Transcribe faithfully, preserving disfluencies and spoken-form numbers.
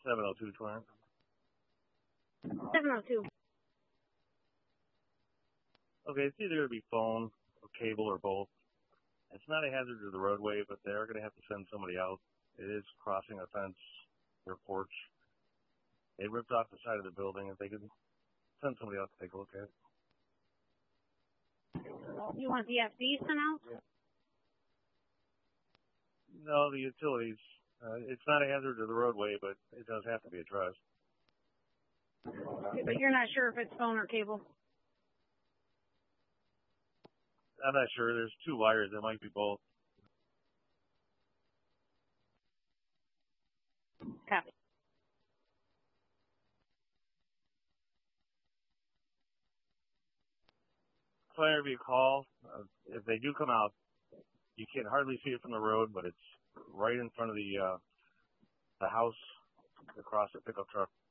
seven oh two, Clarence. seven oh two. Okay, it's either going to be phone or cable or both. It's not a hazard to the roadway, but they are going to have to send somebody out. It is crossing a fence, their porch. They ripped off the side of the building. If they could send somebody out to take a look at it. You want the F D sent out? No, the utilities. Uh, it's not a hazard to the roadway, but it does have to be addressed. But you're not sure if it's phone or cable? I'm not sure. There's two wires. It might be both. Copy. So whenever you call, uh, if they do come out, you can hardly see it from the road, but it's right in front of the uh, the house across the pickup truck.